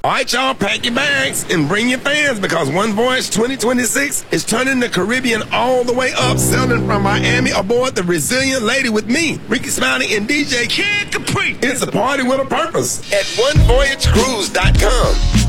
All right, y'all, pack your bags and bring your fans because One Voyage 2026 is turning the Caribbean all the way up, sailing from Miami aboard the Resilient Lady with me, Ricky Smiley, and DJ Kid Capri. It's a party with a purpose at onevoyagecruise.com.